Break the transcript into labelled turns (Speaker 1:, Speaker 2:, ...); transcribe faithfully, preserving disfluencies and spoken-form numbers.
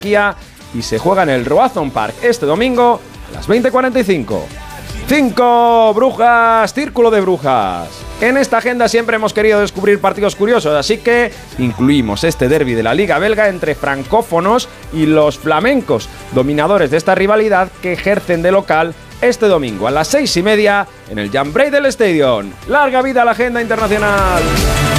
Speaker 1: y se juega en el Roazhon Park este domingo a las veinte cuarenta y cinco. cinco Brujas, Círculo de Brujas. En esta agenda siempre hemos querido descubrir partidos curiosos, así que incluimos este derbi de la Liga Belga entre francófonos y los flamencos, dominadores de esta rivalidad que ejercen de local este domingo a las seis y media en el Jan Breydel Stadion. ¡Larga vida a la agenda internacional!